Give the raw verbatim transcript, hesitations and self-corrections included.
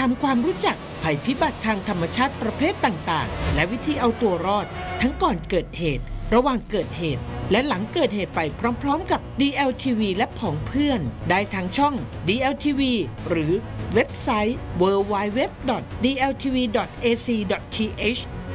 ำความรู้จักภัยพิบัติทางธรรมชาติประเภทต่างๆและวิธีเอาตัวรอดทั้งก่อนเกิดเหตุระหว่างเกิดเหตุและหลังเกิดเหตุไปพร้อมๆกับ ดี แอล ที วี และผองเพื่อนได้ทางช่อง ดี แอล ที วี หรือเว็บไซต์ ดับเบิลยู ดับเบิลยู ดับเบิลยู ดอท ดี แอล ที วี ดอท เอ ซี ดอท ที เอช